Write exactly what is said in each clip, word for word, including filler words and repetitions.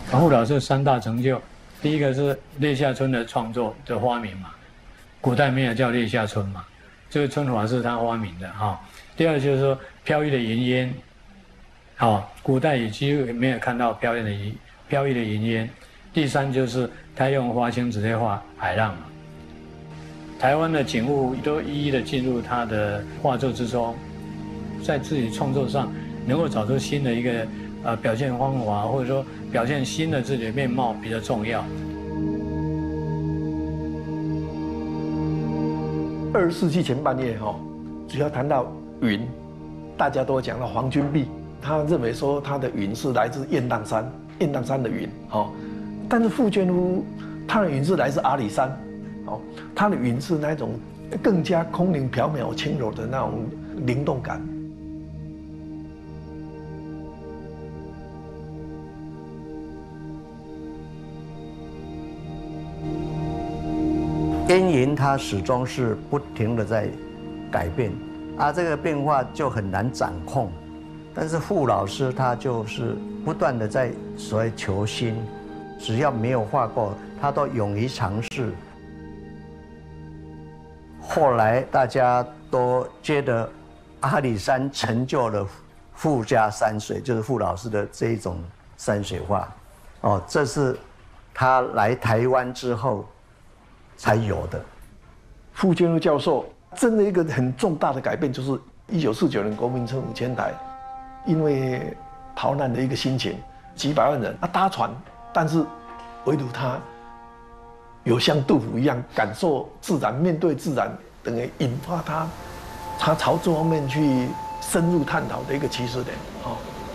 傅老师三大成就，第一个是列下村的创作的发明嘛，古代没有叫列下村嘛，这个村法是他发明的哈、哦。第二就是说飘逸的云烟，哦，古代也几乎没有看到飘逸的云飘逸的云烟。第三就是他用花青直接画海浪嘛，台湾的景物都一一的进入他的画作之中，在自己创作上能够找出新的一个呃表现方法，或者说表现新的自己的面貌比较重要。 二十世纪前半叶哈，只要谈到云，大家都会讲到黄君璧，他认为说他的云是来自雁荡山，雁荡山的云哦。但是傅绢夫他的云是来自阿里山，哦，他的云是那种更加空灵缥缈、轻柔的那种灵动感。 烟云它始终是不停的在改变，啊，这个变化就很难掌控。但是傅老师他就是不断的在所谓求新。只要没有画过，他都勇于尝试。后来大家都觉得阿里山成就了傅家山水，就是傅老师的这一种山水画。哦，这是他来台湾之后才有的。 傅绢夫教授真的一个很重大的改变，就是一九四九年国民政府迁台，因为逃难的一个心情，几百万人啊搭船。但是，唯独他有像杜甫一样感受自然、面对自然，等于引发他他朝这方面去深入探讨的一个起始点啊。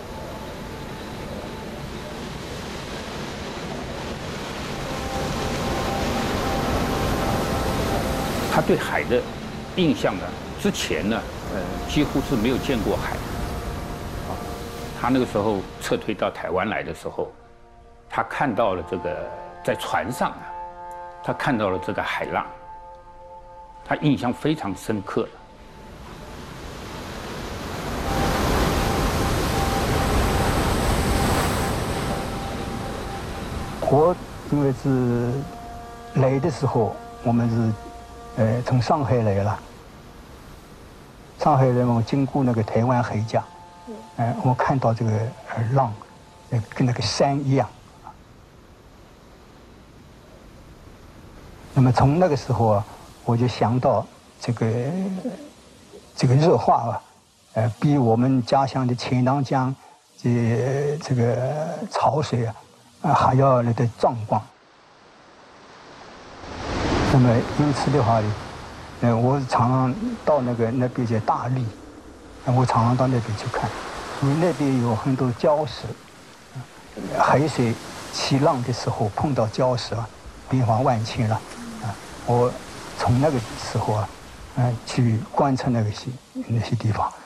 他对海的印象呢，之前呢，呃，几乎是没有见过海。啊，他那个时候撤退到台湾来的时候。他看到了这个在船上啊，他看到了这个海浪，他印象非常深刻。 我因为是来的时候，我们是呃从上海来了，上海人我经过那个台湾海峡，嗯、呃，我看到这个呃浪，呃跟那个山一样。那么从那个时候啊，我就想到这个这个热化啊，呃，比我们家乡的钱塘江这这个潮水啊，啊还要来的壮观。那么因此的话呢，呃，我常常到那个那边叫大荔，我常常到那边去看，因为那边有很多礁石，海水起浪的时候碰到礁石啊，变化万千了。我从那个时候啊，嗯、呃，去观察那个些那些地方。